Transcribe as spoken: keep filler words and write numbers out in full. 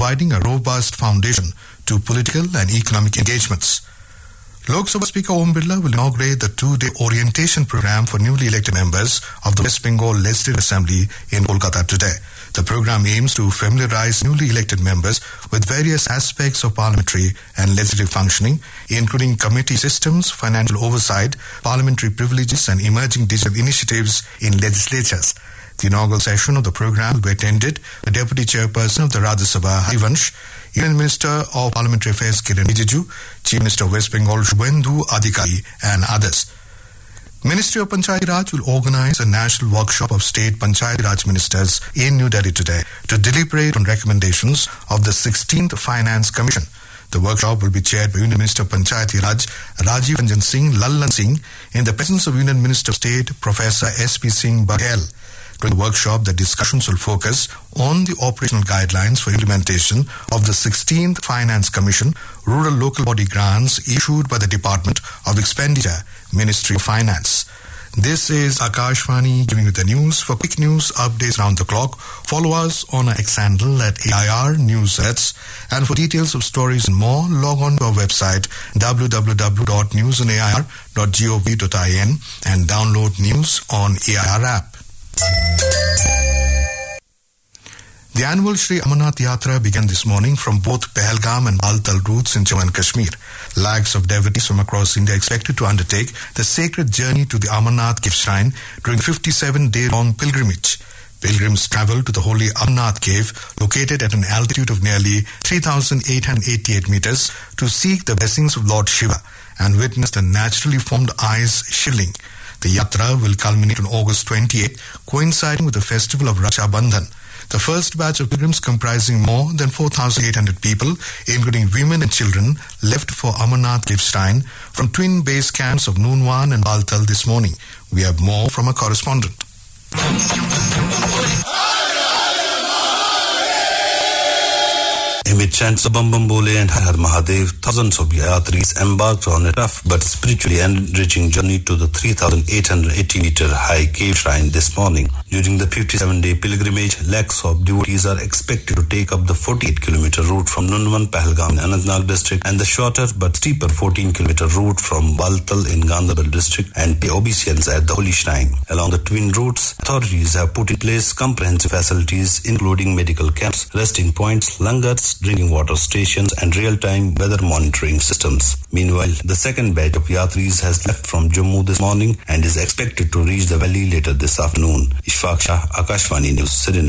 providing a robust foundation to political and economic engagements. Lok Sabha Speaker Om Birla will inaugurate the two-day orientation program for newly elected members of the West Bengal Legislative Assembly in Kolkata today. The program aims to familiarize newly elected members with various aspects of parliamentary and legislative functioning, including committee systems, financial oversight, parliamentary privileges, and emerging digital initiatives in legislatures. The inaugural session of the program will be attended by Deputy Chairperson of the Rajya Sabha, Harivansh, Union Minister of Parliamentary Affairs, Kiren Rijiju, Chief Minister of West Bengal, Shubhendu Adhikari, and others. Ministry of Panchayati Raj will organize a national workshop of state Panchayati Raj ministers in New Delhi today to deliberate on recommendations of the sixteenth Finance Commission. The workshop will be chaired by Union Minister of Panchayati Raj, Rajiv Ranjan Singh Lallan Singh, in the presence of Union Minister of State, Professor S P Singh Baghel. During the workshop, the discussions will focus on the operational guidelines for implementation of the sixteenth Finance Commission rural local body grants issued by the Department of Expenditure, Ministry of Finance. This is Akashvani giving you the news. For quick news updates around the clock, follow us on our X handle at A I R News Sets. And for details of stories and more, log on to our website w w w dot news on a i r dot gov dot in and download news on A I R app. The annual Sri Amarnath Yatra began this morning from both Pahalgam and Baltal routes in Jammu and Kashmir. Lakhs of devotees from across India are expected to undertake the sacred journey to the Amarnath Cave Shrine during the fifty-seven day long pilgrimage. Pilgrims travel to the holy Amarnath Cave, located at an altitude of nearly three thousand eight hundred eighty-eight meters, to seek the blessings of Lord Shiva and witness the naturally formed ice shivling. The Yatra will culminate on August twenty-eighth, coinciding with the festival of Raksha Bandhan. The first batch of pilgrims, comprising more than four thousand eight hundred people, including women and children, left for Amarnath Cave Shrine from twin base camps of Noonwan and Baltal this morning. We have more from a correspondent. Amid chants of Bam Bam Bole and Har Har Mahadev, thousands of yatris embarked on a tough but spiritually enriching journey to the three thousand eight hundred eighty meter high cave shrine this morning. During the fifty-seven day pilgrimage, lakhs of devotees are expected to take up the forty-eight kilometer route from Nunwan, Pahalgam, Anantnag district, and the shorter but steeper fourteen kilometer route from Baltal in Gandharbal district, and pay obeisance at the holy shrine. Along the twin routes, authorities have put in place comprehensive facilities including medical camps, resting points, langars, drinking water stations, and real-time weather monitoring systems. Meanwhile, the second batch of yatris has left from Jammu this morning and is expected to reach the valley later this afternoon. Ishfaq Shah, Akashvani News, Srinagar.